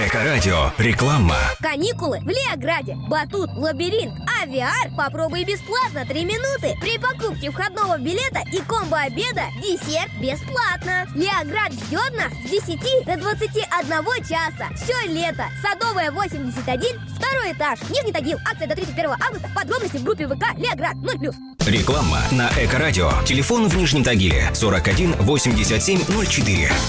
Эко-радио. Реклама. Каникулы в Леограде. Батут, лабиринт, VR. Попробуй бесплатно 3 минуты. При покупке входного билета и комбо-обеда десерт бесплатно. Леоград ждет нас с 10 до 21 часа. Все лето. Садовая 81, второй этаж. Нижний Тагил. Акция до 31 августа. Подробности в группе ВК Леоград 0+. Реклама на Эко-радио. Телефон в Нижнем Тагиле 41 87 04.